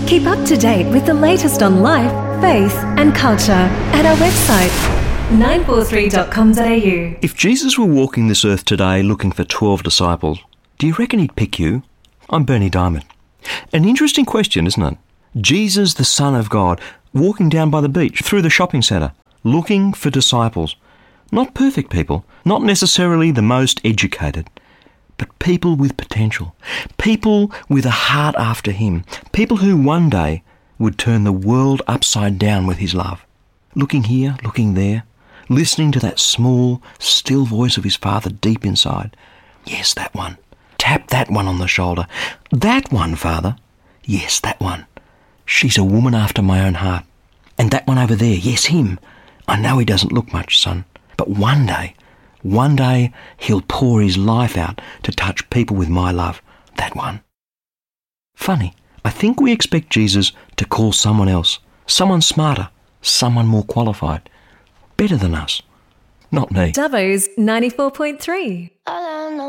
Keep up to date with the latest on life, faith and culture at our website 943.com.au. If Jesus were walking this earth today looking for 12 disciples, do you reckon he'd pick you? I'm Bernie Diamond. An interesting question, isn't it? Jesus, the Son of God, walking down by the beach, through the shopping centre, looking for disciples. Not perfect people, not necessarily the most educated, but people with potential, people with a heart after him, people who one day would turn the world upside down with his love. Looking here, looking there, listening to that small, still voice of his Father deep inside. Yes, that one. Tap that one on the shoulder. That one, Father. Yes, that one. She's a woman after my own heart. And that one over there, yes, him. I know he doesn't look much, son. But one day, he'll pour his life out to touch people with my love. That one. Funny, I think we expect Jesus to call someone else, someone smarter, someone more qualified, better than us. Not me. Dubbo's 94.3.